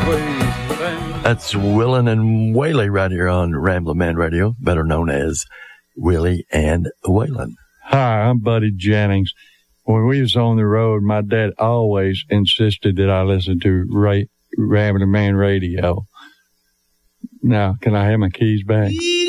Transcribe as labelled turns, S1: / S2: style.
S1: That's Willin' and Waylon right here on Ramblin' Man Radio, better known as Willie and Waylon.
S2: Hi, I'm Buddy Jennings. When we was on the road, my dad always insisted that I listen to Ramblin' Man Radio. Now, can I have my keys back?